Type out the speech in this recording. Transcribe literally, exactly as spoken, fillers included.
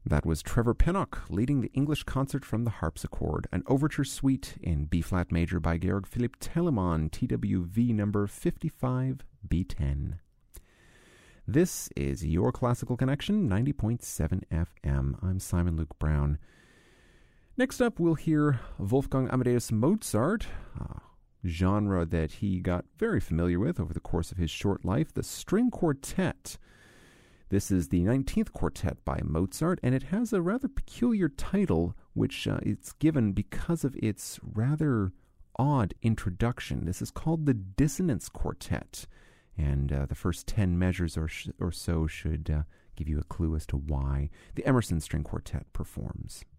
That was Trevor Pinnock leading the English Concert from the Harpsichord, an overture suite in B-flat major by Georg Philipp Telemann, T W V number fifty-five B ten. This is Your Classical Connection, ninety point seven F M. I'm Simon Luke Brown. Next up, we'll hear Wolfgang Amadeus Mozart, a genre that he got very familiar with over the course of his short life, the string quartet. This is the nineteenth quartet by Mozart, and it has a rather peculiar title, which uh, it's given because of its rather odd introduction. This is called the Dissonance Quartet, and uh, the first ten measures or, sh- or so should uh, give you a clue as to why the Emerson String Quartet performs.